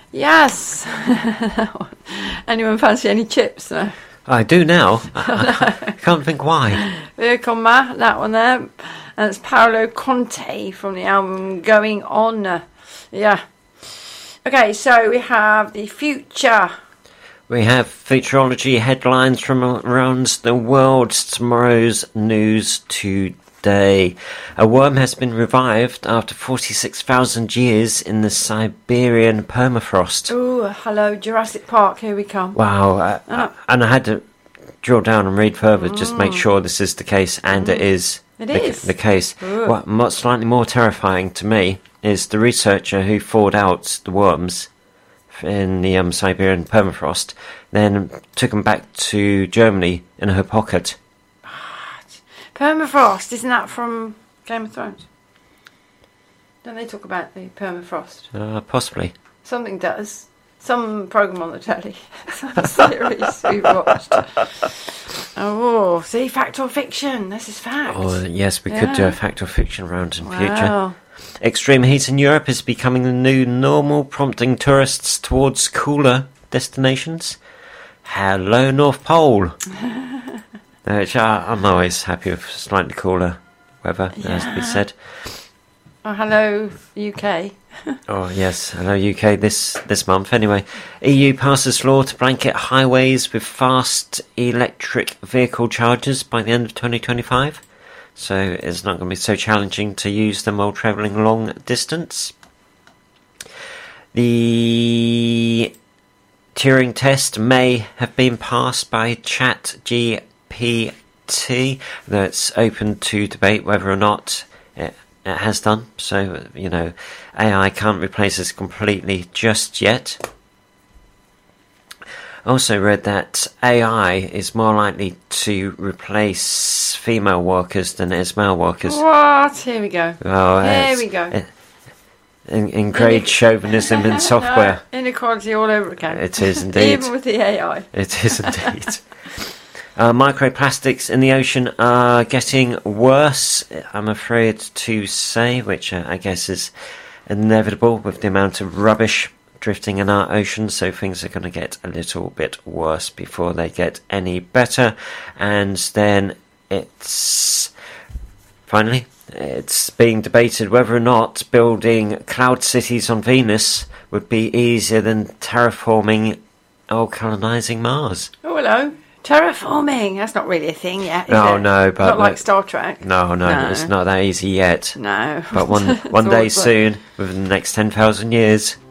Yes. Anyone fancy any chips? No. I do now. I can't think why. Comma, that one there. And it's Paolo Conte from the album Going On. Yeah. Okay, so we have the future. We have futurology headlines from around the world. Tomorrow's news today. A worm has been revived after 46,000 years in the Siberian permafrost. Oh, hello, Jurassic Park, here we come. Wow. And I had to drill down and read further just to make sure this is the case, and it is. It is the case. What's slightly more terrifying to me is the researcher who thawed out the worms in the Siberian permafrost, then took them back to Germany in her pocket. Permafrost, isn't that from Game of Thrones? Don't they talk about the permafrost? Possibly. Something does. Some programme on the telly. Some series we've watched. Oh, see, fact or fiction? This is fact. Oh, yes, we could do a fact or fiction round in future. Extreme heat in Europe is becoming the new normal, prompting tourists towards cooler destinations. Hello, North Pole. Which I'm always happy with slightly cooler weather, has to be said. Oh, hello, UK. Oh, yes. Hello, UK this month. Anyway, EU passes law to blanket highways with fast electric vehicle chargers by the end of 2025. So it's not going to be so challenging to use them while travelling long distance. The Turing test may have been passed by ChatGPT, though it's open to debate whether or not it has done. So, AI can't replace us completely just yet. Also read that AI is more likely to replace female workers than it is male workers. What? Here we go. Oh, here we go. In grade chauvinism in software. No, inequality all over again. It is indeed. Even with the AI. It is indeed. Microplastics in the ocean are getting worse, I'm afraid to say, which I guess is inevitable with the amount of rubbish drifting in our ocean, so things are going to get a little bit worse before they get any better. And then it's being debated whether or not building cloud cities on Venus would be easier than terraforming or colonising Mars. Oh, hello. Terraforming, that's not really a thing yet, is it? No, but not like Star Trek. No, it's not that easy yet. No. But one day soon, within the next 10,000 years,